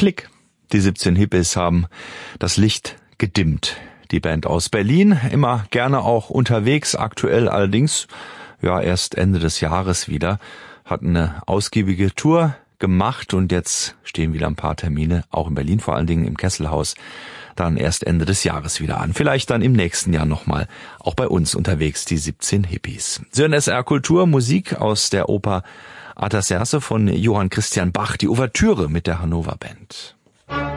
Klick. Die 17 Hippies haben das Licht gedimmt. Die Band aus Berlin, immer gerne auch unterwegs, aktuell allerdings, ja, erst Ende des Jahres wieder, hat eine ausgiebige Tour gemacht und jetzt stehen wieder ein paar Termine, auch in Berlin, vor allen Dingen im Kesselhaus, dann erst Ende des Jahres wieder an. Vielleicht dann im nächsten Jahr nochmal auch bei uns unterwegs, die 17 Hippies. So in SR Kultur, Musik aus der Oper Artaserse von Johann Christian Bach, die Ouvertüre mit der Hannover Band.